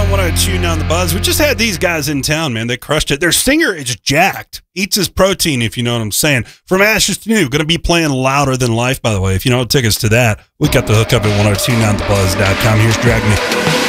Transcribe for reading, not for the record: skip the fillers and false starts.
102 now on the Buzz. We just had these guys in town, man. They crushed it. Their singer is jacked. Eats his protein, if you know what I'm saying. From Ashes to New. Going to be playing Louder Than Life, by the way. If you don't have tickets to that, we got the hook up at 102 now on the Buzz.com. Here's Drag Me.